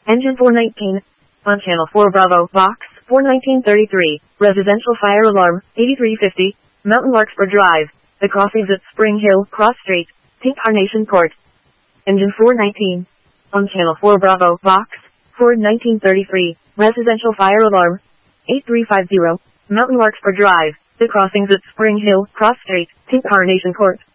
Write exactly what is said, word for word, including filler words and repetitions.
Engine four nineteen. On Channel four Bravo, Box four nineteen thirty-three. Residential fire alarm, eighty-three fifty. Mountain Larkspur Drive. The crossings at Spring Hill, Cross Street, Incarnation Court. Engine four nineteen. On Channel four Bravo, Box four nineteen thirty-three. Residential fire alarm, eighty-three fifty. Mountain Larkspur Drive. The crossings at Spring Hill, Cross Street, Incarnation Court.